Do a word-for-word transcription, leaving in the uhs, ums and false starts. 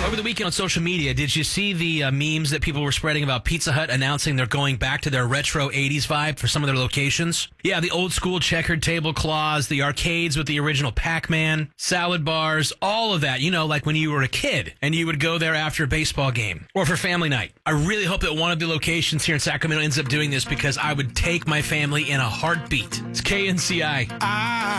Over the weekend on social media, did you see the uh, memes that people were spreading about Pizza Hut announcing they're going back to their retro eighties vibe for some of their locations? Yeah, the old school checkered tablecloths, the arcades with the original Pac-Man, salad bars, all of that. You know, like when you were a kid and you would go there after a baseball game or for family night. I really hope that one of the locations here in Sacramento ends up doing this because I would take my family in a heartbeat. It's K N C I. I